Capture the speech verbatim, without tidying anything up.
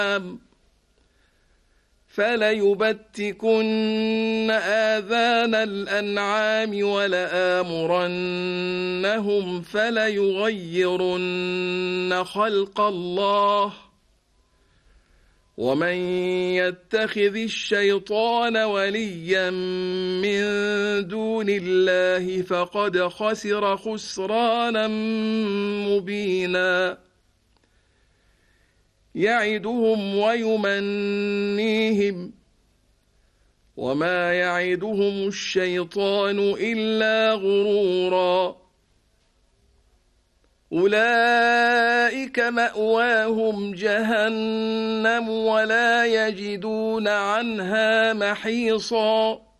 فليبتكن آذان الأنعام ولآمرنهم فليغيرن خلق الله ومن يتخذ الشيطان وليا من دون الله فقد خسر خسرانا مبينا يعدهم ويمنيهم وما يعدهم الشيطان إلا غرورا أولئك مأواهم جهنم ولا يجدون عنها محيصا